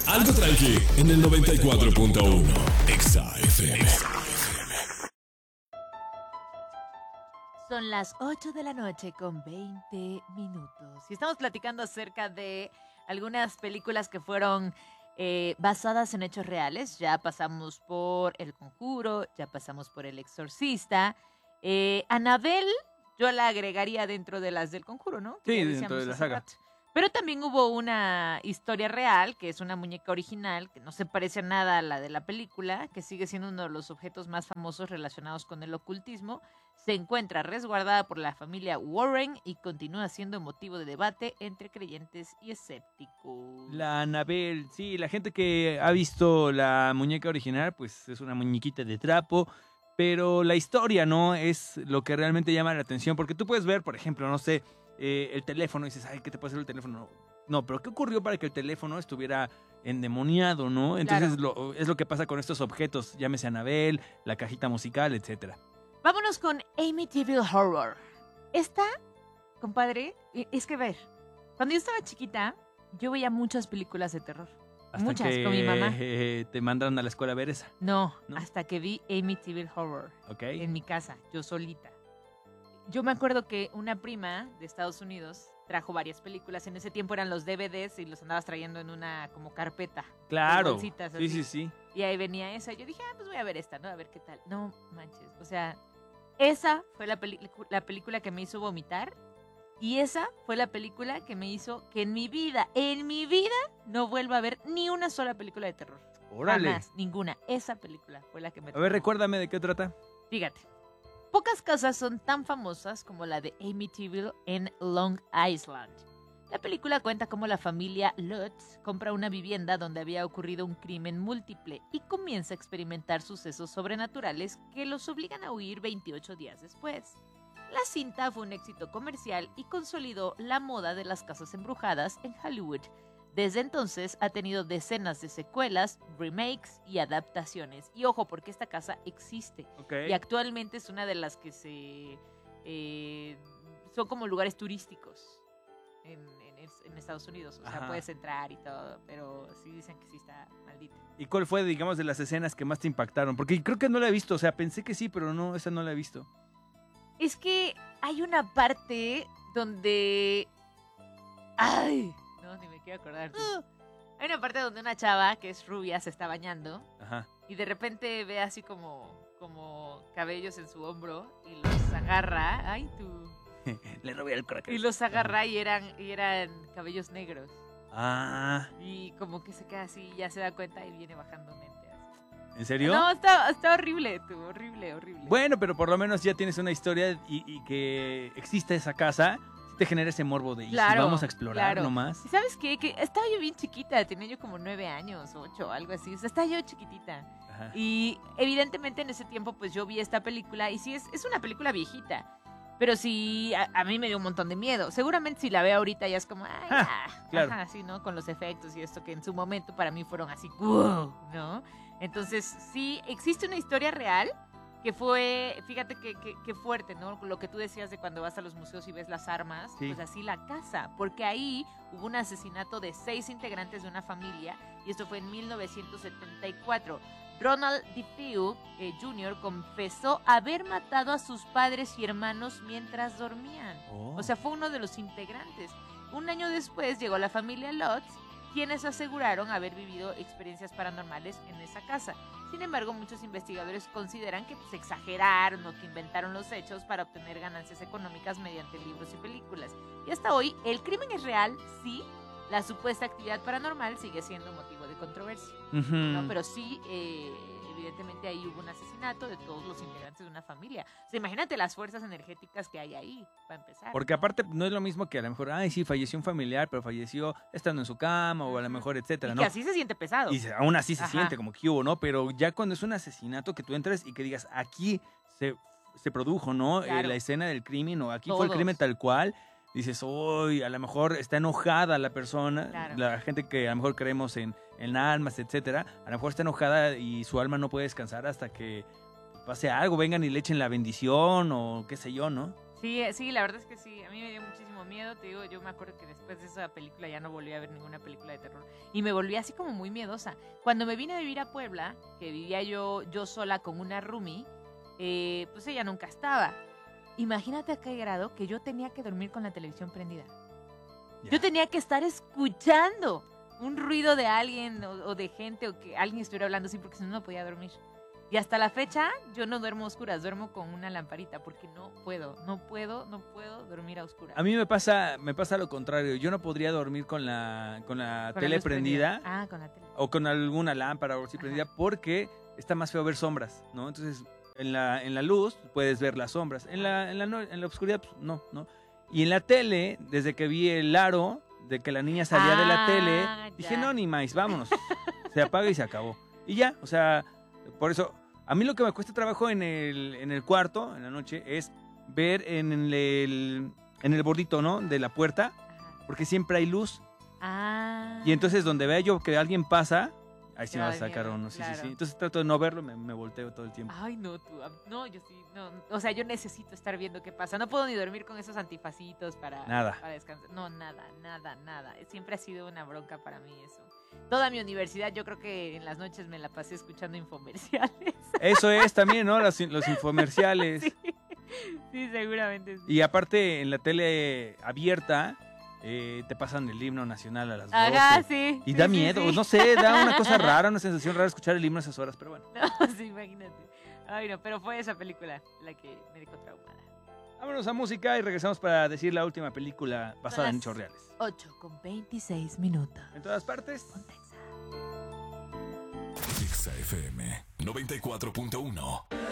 Algo tranqui en el 94.1 Exa FM. Son las 8 de la noche con 20 minutos. Y estamos platicando acerca de algunas películas que fueron basadas en hechos reales. Ya pasamos por El Conjuro, ya pasamos por El Exorcista. Annabelle, yo la agregaría dentro de las del Conjuro, ¿no? Que Sí, ya dentro decíamos de la hace saga. rato. Pero también hubo una historia real, que es una muñeca original, que no se parece a nada a la de la película, que sigue siendo uno de los objetos más famosos relacionados con el ocultismo. Se encuentra resguardada por la familia Warren y continúa siendo motivo de debate entre creyentes y escépticos. La Annabelle, sí, la gente que ha visto la muñeca original, pues es una muñequita de trapo, pero la historia, ¿no? Es lo que realmente llama la atención, porque tú puedes ver, por ejemplo, no sé, el teléfono y dices, ay, ¿qué te puede hacer el teléfono? No, pero ¿qué ocurrió para que el teléfono estuviera endemoniado, no? Entonces es lo que pasa con estos objetos, llámese Annabelle, la cajita musical, etcétera. Vámonos con Amityville Horror. Esta, compadre, es que ver, cuando yo estaba chiquita, yo veía muchas películas de terror. Hasta Muchas, que, con mi mamá. te mandan a la escuela a ver esa, No, ¿no? hasta que vi Amityville Horror ¿ok? en mi casa, yo solita. Yo me acuerdo que una prima de Estados Unidos trajo varias películas. En ese tiempo eran los DVDs y los andabas trayendo en una como carpeta. Claro, con bolsitas sí, así. sí, sí. Y ahí venía esa. Yo dije, pues voy a ver esta, ¿no? A ver qué tal. No manches. O sea, esa fue la película que me hizo vomitar. Y esa fue la película que me hizo que en mi vida, no vuelva a ver ni una sola película de terror. Órale. Jamás, ninguna. Esa película fue la que me A ver, recuérdame de qué trata. Fíjate, pocas casas son tan famosas como la de Amityville en Long Island. La película cuenta cómo la familia Lutz compra una vivienda donde había ocurrido un crimen múltiple y comienza a experimentar sucesos sobrenaturales que los obligan a huir 28 días después. La cinta fue un éxito comercial y consolidó la moda de las casas embrujadas en Hollywood. Desde entonces ha tenido decenas de secuelas, remakes y adaptaciones. Y ojo, porque esta casa existe. Ok. Y actualmente es una de las que son como lugares turísticos en Estados Unidos. O sea, Ajá. puedes entrar y todo, pero sí dicen que sí está maldita. ¿Y cuál fue, digamos, de las escenas que más te impactaron? Porque creo que no la he visto, o sea, pensé que sí, pero no, esa no la he visto. Es que hay una parte donde... ¡Ay! No, ni me quiero acordar. Hay una parte donde una chava que es rubia se está bañando Ajá. y de repente ve así como cabellos en su hombro y los agarra. ¡Ay, tú! Le robé el crack. Y los agarra y eran cabellos negros. Ah, Y como que se queda así y ya se da cuenta y viene bajando mente así. ¿en serio? No, está horrible, tú, horrible. Bueno, pero por lo menos ya tienes una historia y que existe esa casa, sí te genera ese morbo de, ¿y si Claro, vamos a explorar claro. nomás? ¿Y sabes qué? Que estaba yo bien chiquita, tenía yo como 9 años, 8, algo así. O sea, estaba yo chiquitita. Ajá. Y evidentemente en ese tiempo pues yo vi esta película y sí es una película viejita. Pero sí, a mí me dio un montón de miedo. Seguramente si la veo ahorita ya es como, ay, claro. ajá, sí, ¿no? Con los efectos y esto que en su momento para mí fueron así, wow, ¿no? Entonces sí, existe una historia real que fue, fíjate que fuerte, ¿no? Lo que tú decías de cuando vas a los museos y ves las armas, Sí. pues así la casa, porque ahí hubo un asesinato de 6 integrantes de una familia y esto fue en 1974. Ronald DeFeo Jr. confesó haber matado a sus padres y hermanos mientras dormían. Oh. O sea, fue uno de los integrantes. Un año después llegó la familia Lutz, quienes aseguraron haber vivido experiencias paranormales en esa casa. Sin embargo, muchos investigadores consideran que pues, exageraron o que inventaron los hechos para obtener ganancias económicas mediante libros y películas. Y hasta hoy, el crimen es real, sí. La supuesta actividad paranormal sigue siendo motivo de controversia. Ujú. ¿No? Pero sí, evidentemente ahí hubo un asesinato de todos los integrantes de una familia. O sea, imagínate las fuerzas energéticas que hay ahí, para empezar. Porque aparte no es lo mismo que a lo mejor, ay, sí, falleció un familiar, pero falleció estando en su cama o a lo mejor, etcétera, y ¿no? que así se siente pesado. Y aún así se Ajá. siente como que hubo, ¿no? Pero ya cuando es un asesinato que tú entres y que digas, aquí se produjo, ¿no? Claro. La escena del crimen o aquí fue el Todos. crimen tal cual. Dices, uy, a lo mejor está enojada la persona, Claro. la gente que a lo mejor creemos en almas, etcétera, a lo mejor está enojada y su alma no puede descansar hasta que pase algo, vengan y le echen la bendición o qué sé yo, ¿no? Sí, la verdad es que sí. A mí me dio muchísimo miedo. Te digo, yo me acuerdo que después de esa película ya no volví a ver ninguna película de terror. Y me volví así como muy miedosa. Cuando me vine a vivir a Puebla, que vivía yo sola con una roomie, pues ella nunca estaba. Imagínate a qué grado que yo tenía que dormir con la televisión prendida. Ya. Yo tenía que estar escuchando un ruido de alguien o de gente o que alguien estuviera hablando así porque si no, no podía dormir. Y hasta la fecha yo no duermo a oscuras, duermo con una lamparita porque no puedo dormir a oscuras. A mí me pasa lo contrario. Yo no podría dormir con la Con la tele luz prendida Ah, con la tele. o con alguna lámpara o así Ajá. prendida porque está más feo ver sombras, ¿no? Entonces, en la luz puedes ver las sombras. En la oscuridad, pues, no. Y en la tele, desde que vi el aro de que la niña salía de la tele, dije, ya. no, ni más, vámonos. Se apaga y se acabó. Y ya, o sea, por eso, a mí lo que me cuesta trabajo en el cuarto, en la noche, es ver en el bordito, ¿no? De la puerta, Ajá. porque siempre hay luz. Ah. Y entonces donde vea yo que alguien pasa, ahí sí Te me va a da sacar miedo, uno. Sí. claro. Entonces trato de no verlo, me volteo todo el tiempo. Ay, no, no, yo sí, no. O sea, yo necesito estar viendo qué pasa. No puedo ni dormir con esos antifacitos para descansar. No, nada. Siempre ha sido una bronca para mí eso. Toda mi universidad, yo creo que en las noches me la pasé escuchando infomerciales. Eso es también, ¿no? Los infomerciales. Sí, seguramente sí. Y aparte, en la tele abierta, te pasan el himno nacional a las 12. Ajá, sí. Y sí, da sí, miedo, sí. no sé, da una cosa rara, una sensación rara escuchar el himno a esas horas, pero bueno. No, sí, imagínate. Ay, no, pero fue esa película la que me dejó traumada. Vámonos a música y regresamos para decir la última película basada en hechos reales. 8:26. En todas partes. Ponte Exa. Exa FM 94.1.